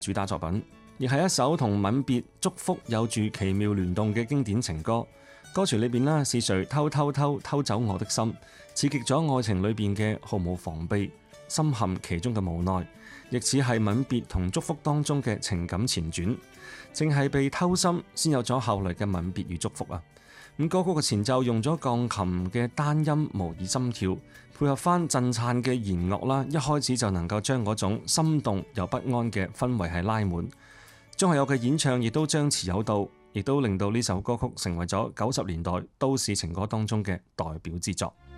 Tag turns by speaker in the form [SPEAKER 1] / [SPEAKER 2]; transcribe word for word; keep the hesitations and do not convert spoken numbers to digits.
[SPEAKER 1] 主打作品，亦係一首同吻別、祝福有住奇妙聯動嘅經典情歌。歌詞裏邊呢，是誰偷偷偷偷走我的心，刺激咗愛情裏邊嘅毫無防備，深陷其中嘅無奈，亦似係吻別同祝福當中嘅情感前傳。正係被偷心，先有咗後來嘅吻別與祝福啊！咁歌曲嘅前奏用咗鋼琴嘅單音模擬心跳，配合翻震顫嘅弦樂啦，一開始就能夠將嗰種心動又不安嘅氛圍係拉滿。張學友嘅演唱亦都張弛有度，亦都令到呢首歌曲成為咗九十年代都市情歌當中嘅代表之作。